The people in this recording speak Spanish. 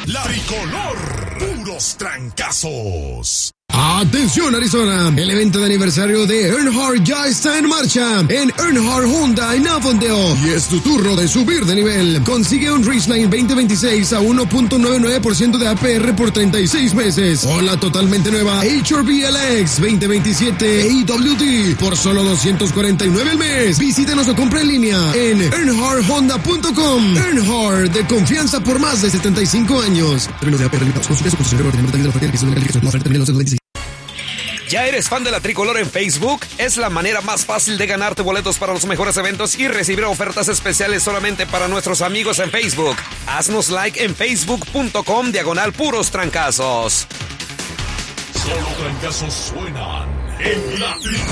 La Tricolor, puros trancazos. Atención Arizona, el evento de aniversario de Earnhardt ya está en marcha en Earnhardt Honda en Avondale y es tu turno de subir de nivel. Consigue un Ridgeline 2026 a 1.99% de APR por 36 meses o la totalmente nueva HRV LX 2027 AWD por solo $249 al mes. Visítenos o compra en línea en EarnhardtHonda.com. Earnhardt, de confianza por más de 75 años. Términos de APR limitados. Consulte su concesionario de la oferta que es una calificación. La oferta termina en 2026. ¿Ya eres fan de La Tricolor en Facebook? Es la manera más fácil de ganarte boletos para los mejores eventos y recibir ofertas especiales solamente para nuestros amigos en Facebook. Haznos like en facebook.com/puros trancazos. Solo trancazos suenan en La Tricolor.